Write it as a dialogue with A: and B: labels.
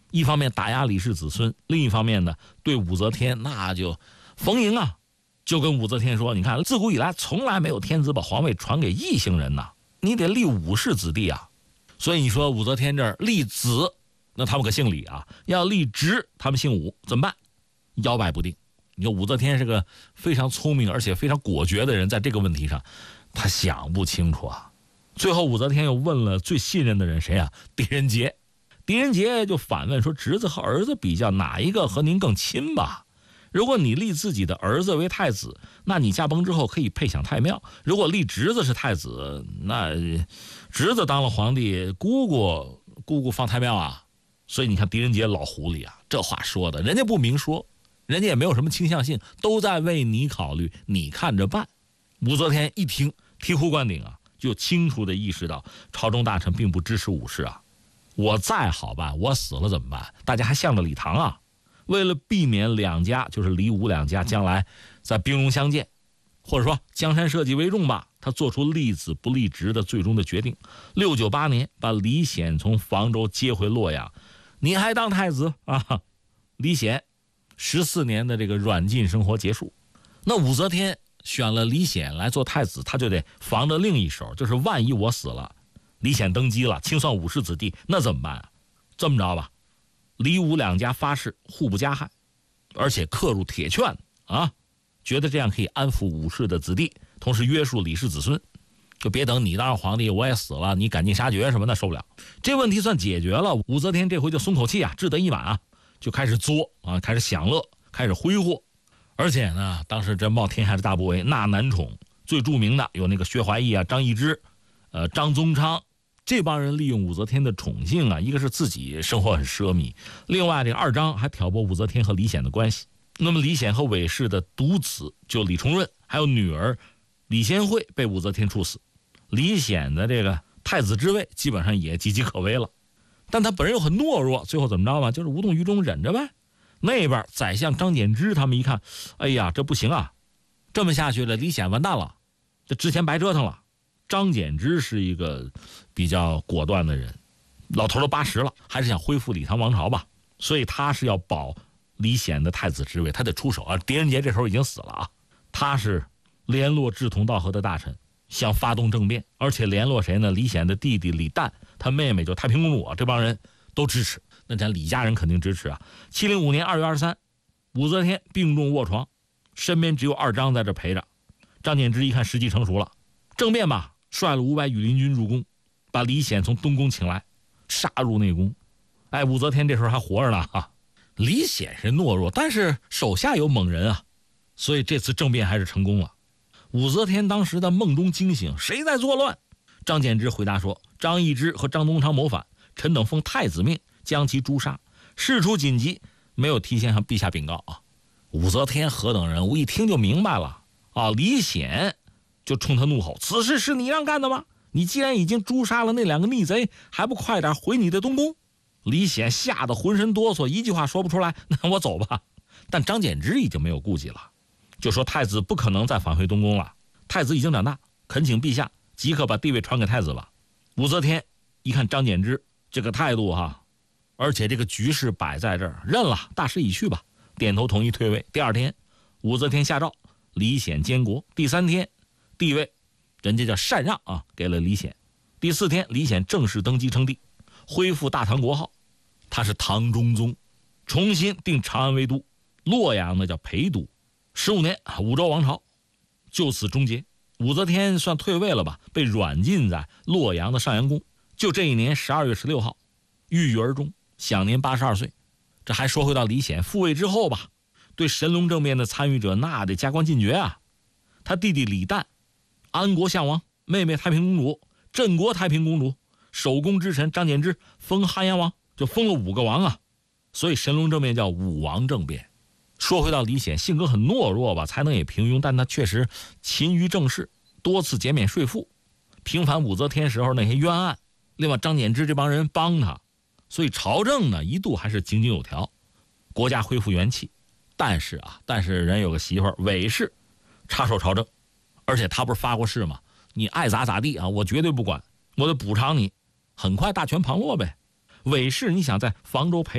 A: 一方面打压李氏子孙，另一方面呢，对武则天那就逢迎啊，就跟武则天说，你看自古以来从来没有天子把皇位传给异姓人呐，你得立武氏子弟啊。所以你说武则天这儿立子，那他们可姓李啊，要立侄，他们姓武，怎么办？摇摆不定。你说武则天是个非常聪明而且非常果决的人，在这个问题上他想不清楚啊。最后武则天又问了最信任的人，谁啊？狄仁杰。狄仁杰就反问说，侄子和儿子比较，哪一个和您更亲吧？如果你立自己的儿子为太子，那你驾崩之后可以配享太庙；如果立侄子是太子，那侄子当了皇帝，姑姑放太庙啊。所以你看狄仁杰老狐狸啊，这话说的，人家不明说，人家也没有什么倾向性，都在为你考虑，你看着办。武则天一听醍醐灌顶啊，就清楚地意识到朝中大臣并不支持武氏啊。我再好办，我死了怎么办？大家还向着礼堂啊。为了避免两家，就是李武两家将来在兵戎相见，或者说江山社稷为重吧，他做出立子不立侄的最终的决定。698年把李显从房州接回洛阳，你还当太子啊？李显14年的这个软禁生活结束。那武则天选了李显来做太子，他就得防着另一手，就是万一我死了，李显登基了，清算武氏子弟，那怎么办啊？这么着吧，李武两家发誓互不加害，而且刻入铁券啊，觉得这样可以安抚武氏的子弟，同时约束李氏子孙，就别等你当上皇帝我也死了，你赶尽杀绝什么的受不了。这问题算解决了，武则天这回就松口气啊，志得意满啊，就开始作啊，开始享乐，开始挥霍。而且呢，当时这冒天下之大不韪，纳男宠最著名的有那个薛怀义啊、张易之、张宗昌，这帮人利用武则天的宠幸啊，一个是自己生活很奢靡，另外这个二张还挑拨武则天和李显的关系。那么李显和韦氏的独子就李重润，还有女儿李贤惠被武则天处死，李显的这个太子之位基本上也岌岌可危了。但他本人又很懦弱，最后怎么着嘛，就是无动于衷，忍着呗。那边宰相张柬之他们一看，哎呀，这不行啊，这么下去了，李显完蛋了，这之前白折腾了。张柬之是一个比较果断的人，老头都80了，还是想恢复李唐王朝吧，所以他是要保李显的太子之位，他得出手啊。狄仁杰这时候已经死了啊，他是联络志同道合的大臣，想发动政变，而且联络谁呢？李显的弟弟李旦，他妹妹就太平公主啊，这帮人都支持。那咱李家人肯定支持啊。705年2月23，武则天病重卧床，身边只有二张在这陪着。张柬之一看时机成熟了，政变吧，率了500羽林军入宫，把李显从东宫请来，杀入内宫。哎，武则天这时候还活着呢啊。李显是懦弱，但是手下有猛人啊，所以这次政变还是成功了。武则天当时的梦中惊醒，谁在作乱？张柬之回答说，张易之和张宗昌谋反，臣等奉太子命将其诛杀，事出紧急，没有提前向陛下禀告啊。武则天何等人物，一听就明白了啊。李显就冲他怒吼，此事是你让干的吗？你既然已经诛杀了那2个逆贼，还不快点回你的东宫？李显吓得浑身哆嗦，一句话说不出来，那我走吧。但张柬之已经没有顾忌了，就说太子不可能再返回东宫了，太子已经长大，恳请陛下即刻把地位传给太子吧。武则天一看张柬之这个态度哈，而且这个局势摆在这儿，认了，大势已去吧，点头同意退位。第2天，武则天下诏李显监国。第3天，地位人家叫禅让啊，给了李显。第4天，李显正式登基称帝，恢复大唐国号，他是唐中宗，重新定长安为都，洛阳呢叫陪都。15年，武周王朝就此终结。武则天算退位了吧，被软禁在洛阳的上阳宫。就这一年12月16号，郁郁而终，享年82岁。这还说回到李显复位之后吧，对神龙政变的参与者那得加官进爵啊。他弟弟李旦，安国相王，妹妹太平公主，镇国太平公主，守宫之臣张柬之封汉阳王，就封了5个王啊。所以神龙政变叫武王政变。说回到李显，性格很懦弱吧，才能也平庸，但他确实勤于政事，多次减免税赋，平反武则天时候那些冤案。另外张柬之这帮人帮他，所以朝政呢一度还是井井有条，国家恢复元气。但是人有个媳妇儿韦氏插手朝政，而且他不是发过誓吗？你爱咋咋地啊，我绝对不管，我得补偿你。很快大权旁落呗。韦氏你想在房州陪